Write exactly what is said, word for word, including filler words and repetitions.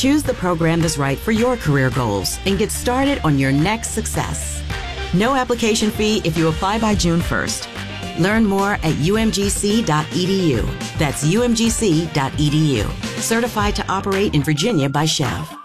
Choose the program that's right for your career goals and get started on your next success. No application fee if you apply by June first. Learn more at U M G C dot E D U. That's U M G C dot E D U. Certified to operate in Virginia by Chev.